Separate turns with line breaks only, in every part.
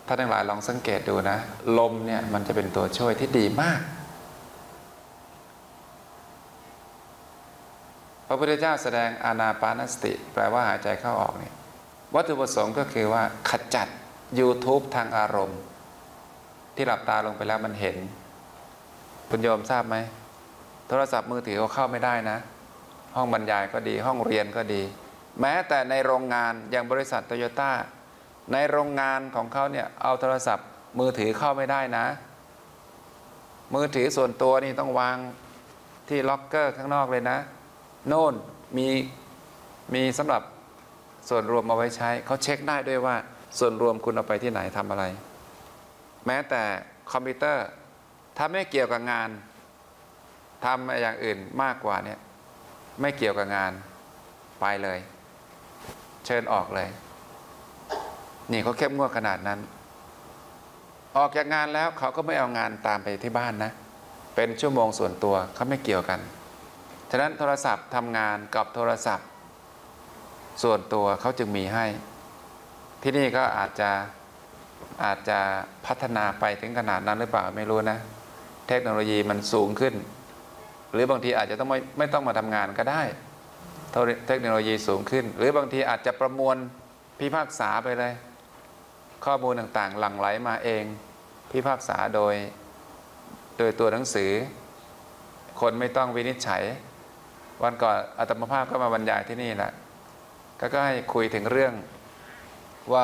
ท่านทั้งหลายลองสังเกตดูนะลมเนี่ยมันจะเป็นตัวช่วยที่ดีมากพระพุทธเจ้าแสดงอานาปานสติแปลว่าหายใจเข้าออกเนี่ยวัตถุประสงค์ก็คือว่าขจัด YouTube ทางอารมณ์ที่หลับตาลงไปแล้วมันเห็นคุณโยมทราบไหมโทรศัพท์มือถือเขาเข้าไม่ได้นะห้องบรรยายก็ดีห้องเรียนก็ดีแม้แต่ในโรงงานอย่างบริษัทโตโยต้าในโรงงานของเขาเนี่ยเอาโทรศัพท์มือถือเข้าไม่ได้นะมือถือส่วนตัวนี่ต้องวางที่ล็อกเกอร์ข้างนอกเลยนะโน่นมีสำหรับส่วนรวมเอาไว้ใช้เขาเช็คได้ด้วยว่าส่วนรวมคุณเอาไปที่ไหนทำอะไรแม้แต่คอมพิวเตอร์ถ้าไม่เกี่ยวกับงานทำอย่างอื่นมากกว่าเนี่ยไม่เกี่ยวกับงานไปเลยเชิญออกเลยนี่เขาเข้มงวดขนาดนั้นออกจากงานแล้วเขาก็ไม่เอางานตามไปที่บ้านนะเป็นชั่วโมงส่วนตัวเขาไม่เกี่ยวกันฉะนั้นโทรศัพท์ทำงานกับโทรศัพท์ส่วนตัวเขาจึงมีให้ที่นี่ก็อาจจะพัฒนาไปถึงขนาดนั้นหรือเปล่าไม่รู้นะเทคโนโลยีมันสูงขึ้นหรือบางทีอาจจะต้องไม่ต้องมาทำงานก็ได้เทคโนโลยีสูงขึ้นหรือบางทีอาจจะประมวลพิพากษาไปเลยข้อมูลต่างๆหลั่งไหลมาเองพิพากษาโดยตัวหนังสือคนไม่ต้องวินิจฉัยวันก่อนอาตมาภาพก็มาบรรยายที่นี่แหละก็ให้คุยถึงเรื่องว่า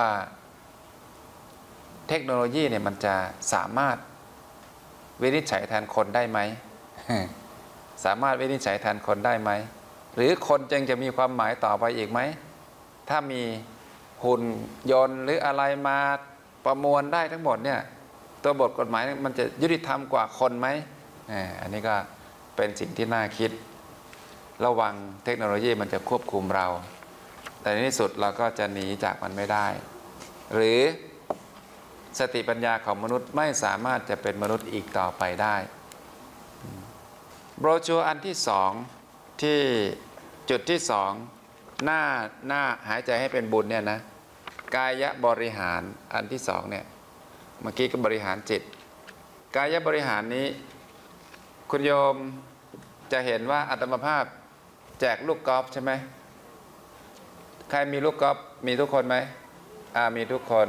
เทคโนโลยีเนี่ยมันจะสามารถวินิจฉัยแทนคนได้ไหม สามารถวินิจฉัยแทนคนได้ไหมหรือคนจึงจะมีความหมายต่อไปอีกไหมถ้ามีหุ่นยนต์หรืออะไรมาประมวลได้ทั้งหมดเนี่ยตัวบทกฎหมายมันจะยุติธรรมกว่าคนไหมอันนี้ก็เป็นสิ่งที่น่าคิดระวังเทคโนโลยีมันจะควบคุมเราแต่ในที่สุดเราก็จะหนีจากมันไม่ได้หรือสติปัญญาของมนุษย์ไม่สามารถจะเป็นมนุษย์อีกต่อไปได้โบรชัวร์อันที่สองที่จุดที่สองหน้าหายใจให้เป็นบุญเนี่ยนะกายบริหารอันที่สองเนี่ยเมื่อกี้ก็บริหารจิตกายบริหารนี้คุณโยมจะเห็นว่าอาตมาภาพแจกลูกกอล์ฟใช่ไหมใครมีลูกกอล์ฟมีทุกคนไหมมีทุกคน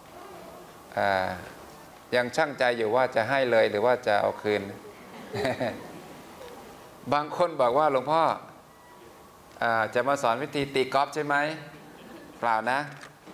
ยังชั่งใจอยู่ว่าจะให้เลยหรือว่าจะเอาคืน บางคนบอกว่าหลวงพ่อจะมาสอนวิธีตีกอล์ฟใช่ไหมเปล่านะ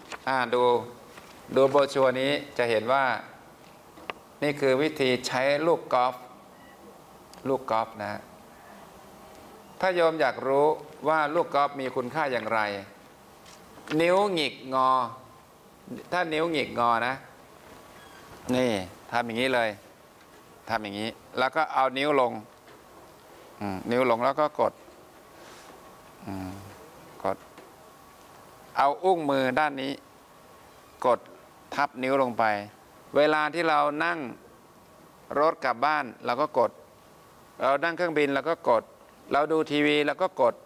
ดูโบรชัวร์นี้จะเห็นว่านี่คือวิธีใช้ลูกกอล์ฟนะถ้าโยมอยากรู้ว่าลูกกอล์ฟมีคุณค่าอย่างไรนิ้วหงิกงอถ้านิ้วหงิกงอนะนี่ทำอย่างนี้เลยทำอย่างนี้แล้วก็เอานิ้วลงแล้วก็กดเอาอุ้งมือด้านนี้กดทับนิ้วลงไปเวลาที่เรานั่งรถกลับบ้านเราก็กดเรานั่งเครื่องบินเราก็กดเราดูทีวีเราก็กด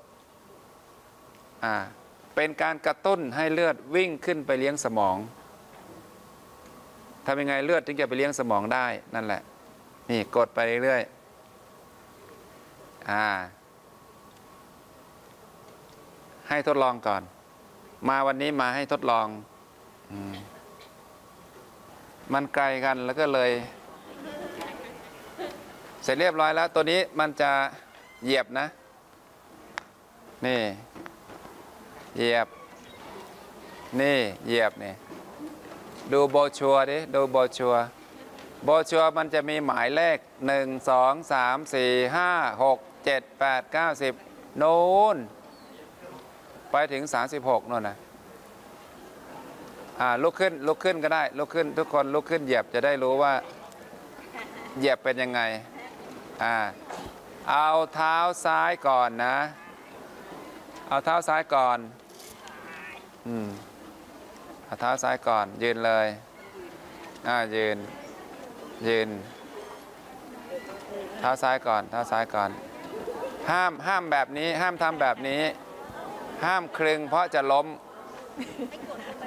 เป็นการกระตุ้นให้เลือดวิ่งขึ้นไปเลี้ยงสมองทำยังไงเลือดถึงจะไปเลี้ยงสมองได้นั่นแหละนี่กดไปเรื่อยให้ทดลองก่อนมาวันนี้มาให้ทดลองมันไกลกันแล้วก็เลยเสร็จเรียบร้อยแล้วตัวนี้มันจะเหยียบนะนี่เหยียบนี่เหยียบนี่ดูโบรชัวร์ดิดูโบรชัวร์มันจะมีหมายเลข1 2 3 4 5 6 7 8 9 10โน้นไปถึง36โน่นนะลุกขึ้นก็ได้ลุกขึ้นทุกคนลุกขึ้นเหยียบจะได้รู้ว่าเหยียบเป็นยังไงเอาเท้าซ้ายก่อนนะเอาเท้าซ้ายก่อนเอาเท้าซ้ายก่อนยืนเลยยืนเท้าซ้ายก่อนห้ามแบบนี้ห้ามทำแบบนี้ห้ามคลึงเพราะจะล้ม